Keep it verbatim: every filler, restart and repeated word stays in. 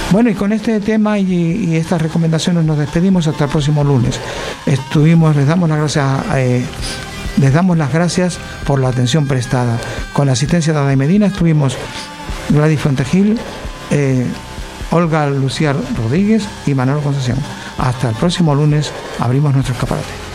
Bueno, y con este tema y, y estas recomendaciones nos despedimos hasta el próximo lunes. Estuvimos, les damos las gracias, eh, les damos las gracias por la atención prestada. Con la asistencia de Ada Medina estuvimos Gladys Fuentegil, eh, Olga Lucía Rodríguez y Manuel Concepción. Hasta el próximo lunes abrimos nuestro escaparate.